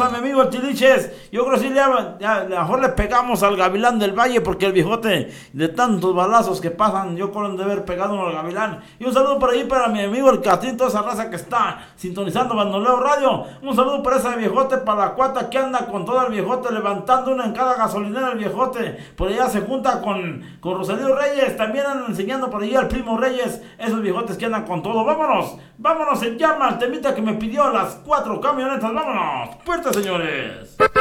para mi amigo el Tiliches. Yo creo que sí, a lo mejor le pegamos al Gavilán del Valle, porque el viejote, de tantos balazos que pasan, yo creo de haber pegado uno al Gavilán. Y un saludo por ahí para mi amigo el Castrín, toda esa raza que está sintonizando Bandoleo Radio. Un saludo para ese viejote, para la cuata que anda con todo el viejote, levantando una en cada gasolinera el viejote. Por allá se junta con Rosalío Reyes, también andan enseñando por allí al primo Reyes, esos viejotes que andan con todo. Vámonos, se llama el temita que me pidió las 4 camionetas. Vámonos, fuerte señores.